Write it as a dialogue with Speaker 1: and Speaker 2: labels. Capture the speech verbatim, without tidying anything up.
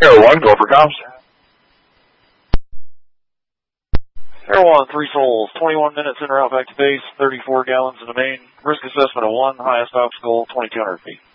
Speaker 1: Air one, go for comms.
Speaker 2: Air one, three souls, twenty-one minutes en route back to base, thirty-four gallons in the main, risk assessment of one, highest obstacle, twenty-two hundred feet.